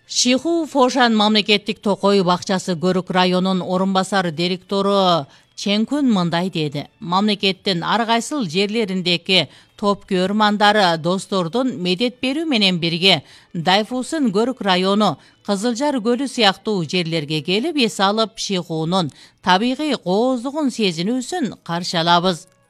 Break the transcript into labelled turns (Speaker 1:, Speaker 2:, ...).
Speaker 1: Шиху Фошан мамлекеттик токой бакчасы Көрүк районунун орун басар директору Ченкүн мындай деди. Мамлекеттин ар кайсыл жерлериндеги топкү ормандары достордун медет берүү менен бирге Дайфусын Көрүк району Кызылжар көлү сыяктуу жерлерге келип эс алып, Шихунун табигый кооздугун сезинүүсүн каршы алабыз.